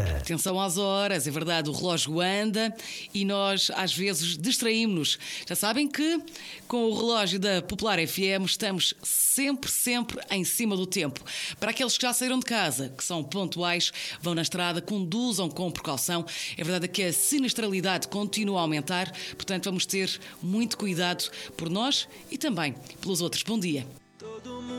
Atenção às horas, é verdade, o relógio anda e nós às vezes distraímos-nos. Já sabem que com o relógio da Popular FM estamos sempre em cima do tempo. Para aqueles que já saíram de casa, que são pontuais, vão na estrada, conduzam com precaução. É verdade que a sinistralidade continua a aumentar, portanto vamos ter muito cuidado por nós e também pelos outros. Bom dia.